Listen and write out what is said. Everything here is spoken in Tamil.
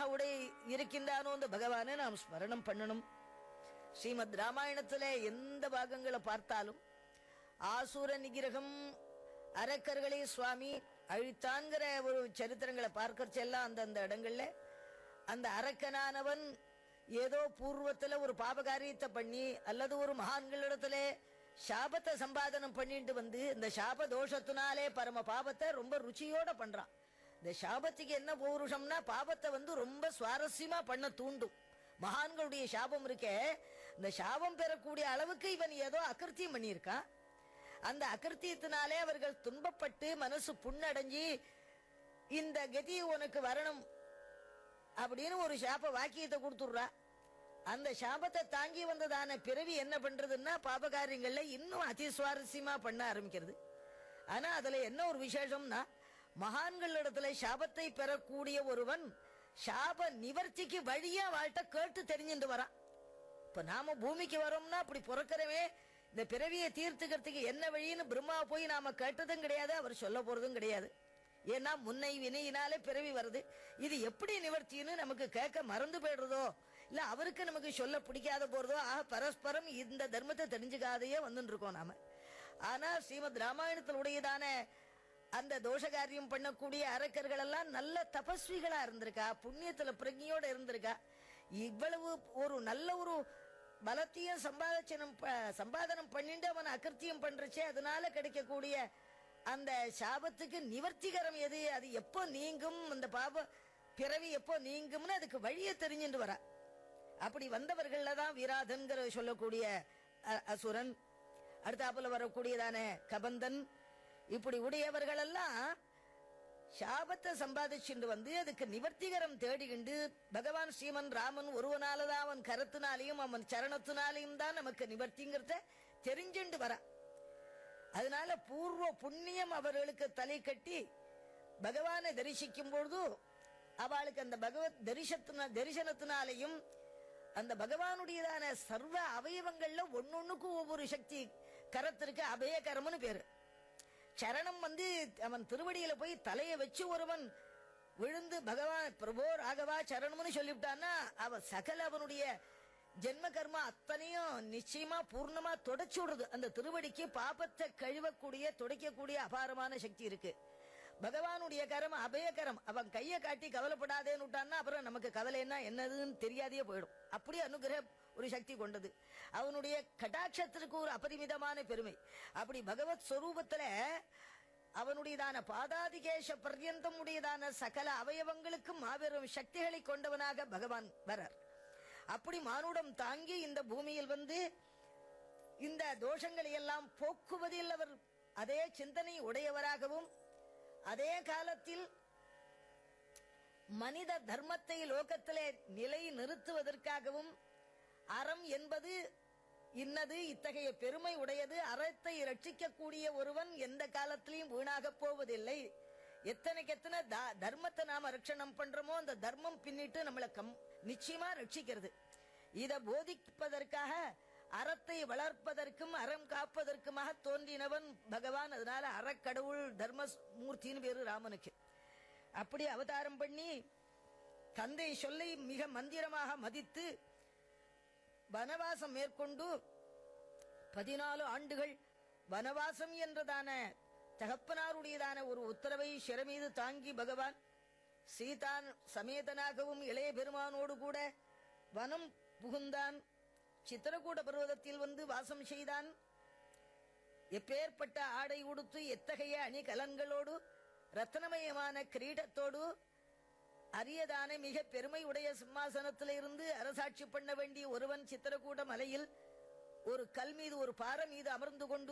இருக்கின்றானோ அந்த பகவானை நாம் ஸ்மரணம் பண்ணணும். ஸ்ரீமத் ராமாயணத்துல எந்த பாகங்களை பார்த்தாலும் ஆசுர நிகிரகம் அரக்கர்களை சுவாமி அழித்தான்கிற ஒரு சரித்திரங்களை பார்க்கறச்செல்லாம் அந்தந்த இடங்கள்ல அந்த அரக்கனானவன் ஏதோ பூர்வத்துல ஒரு பாபகாரியத்தை பண்ணி அல்லது ஒரு மகான்களிடத்துல சாபத்தை சம்பாதனம் பண்ணிட்டு வந்து இந்த சாப தோஷத்தினாலே பரம பாபத்தை ரொம்ப ருச்சியோட பண்றான். இந்த சாபத்துக்கு என்ன பௌருஷம்னா பாபத்தை ரொம்ப சுவாரஸ்யமா பண்ண தூண்டும். மகான்களுடைய சாபம் இருக்கே, இந்த சாபம் பெறக்கூடிய அளவுக்கு இவன் ஏதோ அகிருத்தியம் பண்ணியிருக்கான். அந்த அகிருத்தியத்தினாலே அவர்கள் துன்பப்பட்டு மனசு புண்ணடைஞ்சி இந்த கதி உனக்கு வரணும் அப்படின்னு ஒரு சாப வாக்கியத்தை கொடுத்துடுறா. அந்த சாபத்தை தாங்கி வந்ததான பிறவி என்ன பண்றதுன்னா பாபகாரியங்கள்ல இன்னும் அதி சுவாரஸ்யமா பண்ண ஆரம்பிக்கிறது. ஆனா அதுல என்ன ஒரு விசேஷம்னா மகான்களிடத்துல சாபத்தை பெறக்கூடிய ஒருவன் சாப நிவர்த்திக்கு வழியா வாழ்த்த கேட்டு தெரிஞ்சுட்டு வரான். இப்ப நாம பூமிக்கு வரோம்னா அப்படி பிறக்கிறவே இந்த பிறவியை தீர்த்துக்கிறதுக்கு என்ன வழின்னு பிரம்மா போய் நாம கேட்டதும் கிடையாது, அவர் சொல்ல போறதும் கிடையாது. ஏன்னா முன்னை வினையினாலே பிறவி வருது. இது எப்படி நிவர்த்தின்னு நமக்கு கேட்க மறந்து போயிடுறதோ இல்ல அவருக்கு நமக்கு சொல்ல பிடிக்காத போறதோ பரஸ்பரம் இந்த தர்மத்தை தெரிஞ்சுக்காதையே வந்துட்டு இருக்கோம் நாம. ஆனா ஸ்ரீமத் ராமாயணத்தினுடையதான அந்த தோஷகாரியம் பண்ணக்கூடிய அரக்கர்கள் எல்லாம் நல்ல தபஸ்விகளா இருந்திருக்கா, புண்ணியத்துல பிரஜையோட இருந்திருக்கா. இவ்வளவு ஒரு நல்ல ஒரு பலத்தையும் சம்பாதனம் பண்ணிட்டு அவன் அகிருத்தியம் பண்றச்சே அதனால கிடைக்கக்கூடிய அந்த சாபத்துக்கு நிவர்த்திகரம் எது, அது எப்போ நீங்கும், அந்த பாப பிறவி எப்போ நீங்கும்னு அதுக்கு வழியை தெரிஞ்சுட்டு வர. அப்படி வந்தவர்கள்ல தான் விராதன்கிற சொல்லக்கூடிய அசுரன், அடுத்தாப்புல வரக்கூடியதான கபந்தன், இப்படி உடையவர்கள் எல்லாம் சாபத்தை சம்பாதிச்சுட்டு வந்து அதுக்கு நிவர்த்திகரம் தேடிக்கிண்டு பகவான் ஸ்ரீமன் ராமன் ஒருவனாலதான் அவன் கரத்தினாலையும் அவன் சரணத்தினாலையும் தான் நமக்கு நிவர்த்திங்கிறத தெரிஞ்சுண்டு வர. அதனால பூர்வ புண்ணியம் அவர்களுக்கு தலை கட்டி பகவானை தரிசிக்கும் பொழுது அவளுக்கு அந்த பகவத் தரிசனத்தினாலையும் அந்த பகவானுடையதான சர்வ அவயவங்கள்ல ஒன்னொன்னுக்கும் ஒவ்வொரு சக்தி கரத்திற்கு அபயகரம்னு பேரு. சரணம் அவன் திருவடியில போய் தலையை வச்சு ஒருவன் விழுந்து பகவான் பிரபோ ராகவா சரணம்னு சொல்லிவிட்டான்னா அவன் சகல அவனுடைய ஜென்ம கர்மா அத்தனையும் நிச்சயமா பூர்ணமா தொடச்சு விடுறது. அந்த திருவடிக்கு பாபத்தை கழுவக்கூடிய துடைக்கக்கூடிய அபாரமான சக்தி இருக்கு. பகவானுடைய கரம் அபயகரம், அவன் கையை காட்டி கவலைப்படாதேன்னு விட்டான்னா அப்புறம் நமக்கு கவலைன்னா என்னதுன்னு தெரியாதே போயிடும். அப்படி அனுகிரக ஒரு சக்தி கொண்டது. அவனுடைய கடாட்சத்திற்கு ஒரு அபரிமிதமான பெருமை. அப்படி பகவத் ஸ்வரூபத்துல அவனுடையதான பாதாதிகேஷ பர்யந்தம் உடையதான சகல அவயவங்களுக்கும் மாபெரும் சக்திகளை கொண்டவனாக பகவான் வரார். அப்படி மானுடம் தாங்கி இந்த பூமியில் இந்த தோஷங்களை எல்லாம் போக்குவதில் அவர் அதே சிந்தனை உடையவராகவும் அதே காலத்தில் மனித தர்மத்தை லோகத்திலே நிலை நிறுத்துவதற்காகவும் அறம் என்பது இன்னது, இத்தகைய பெருமை உடையது, அறத்தை ரட்சிக்கக்கூடிய ஒருவன் எந்த காலத்திலையும் வீணாக போவதில்லை. எத்தனைக்கு எத்தனை தர்மத்தை நாம ரட்சணம் பண்றோமோ அந்த தர்மம் பின்னிட்டு நம்மளை நிச்சயமா ரட்சிக்கிறது. இதை போதிப்பதற்காக அறத்தை வளர்ப்பதற்கும் அறம் காப்பதற்குமாக தோன்றினவன் பகவான். அதனால அறக்கடவுள் தர்மமூர்த்தின்னு பேரு ராமனுக்கு. அப்படி அவதாரம் பண்ணி தந்தை சொல்லை மிக மந்திரமாக மதித்து வனவாசம் மேற்கொண்டு 14 ஆண்டுகள் வனவாசம் என்றதான தகப்பனாருடையதான ஒரு உத்தரவை சிறமீது தாங்கி பகவான் சீதான் சமேதனாகவும் இளைய பெருமானோடு கூட வனம் புகுந்தான். சித்திரகூட பர்வதத்தில் வாசம் செய்தான். எப்பேற்பட்ட ஆடை உடுத்து எத்தகைய அணிகலன்களோடு ரத்னமயமான கிரீடத்தோடு அரியதான மிக பெருமை உடைய சிம்மாசனத்திலிருந்து அரசாட்சி பண்ண வேண்டிய ஒருவன் சித்திரகூட மலையில் ஒரு கல் மீது ஒரு பாறை மீது அமர்ந்து கொண்டு